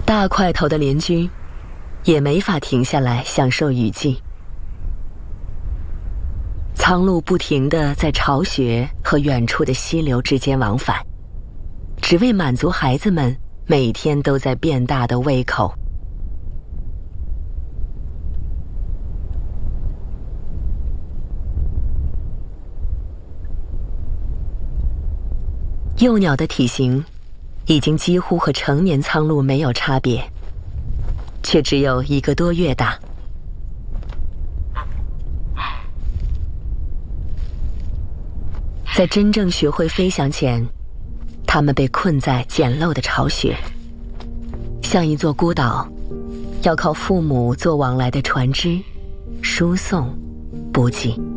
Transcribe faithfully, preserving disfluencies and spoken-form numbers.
大块头的邻居也没法停下来享受雨季。苍鹭不停地在巢穴和远处的溪流之间往返，只为满足孩子们每天都在变大的胃口。幼鸟的体型已经几乎和成年苍鹭没有差别，却只有一个多月大。在真正学会飞翔前，它们被困在简陋的巢穴，像一座孤岛，要靠父母做往来的船只输送补给。